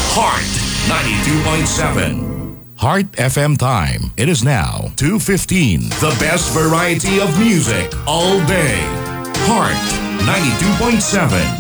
Heart 92.7. Heart FM time. It is now 2:15. The best variety of music all day. Heart 92.7.